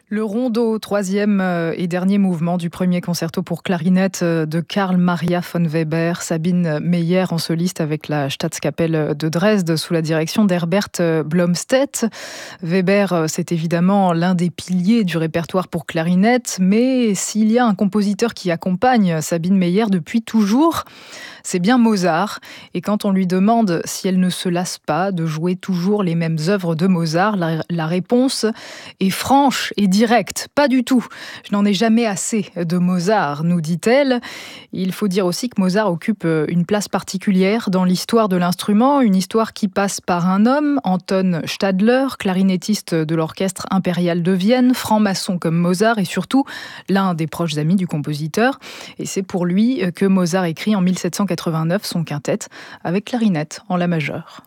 Le rondo, troisième et dernier mouvement du premier concerto pour clarinette de Carl Maria von Weber, Sabine Meyer en soliste avec la Staatskapelle de Dresde sous la direction d'Herbert Blomstedt. Weber, c'est évidemment l'un des piliers du répertoire pour clarinette, mais s'il y a un compositeur qui accompagne Sabine Meyer depuis toujours, c'est bien Mozart. Et quand on lui demande si elle ne se lasse pas de jouer toujours les mêmes œuvres de Mozart, la réponse est franche et directe. Pas du tout. Je n'en ai jamais assez de Mozart, nous dit-elle. Il faut dire aussi que Mozart occupe une place particulière dans l'histoire de l'instrument, une histoire qui passe par un homme, Anton Stadler, clarinettiste de l'Orchestre impérial de Vienne, franc-maçon comme Mozart et surtout l'un des proches amis du compositeur. Et c'est pour lui que Mozart écrit en 1789 son quintette avec clarinette en la majeure.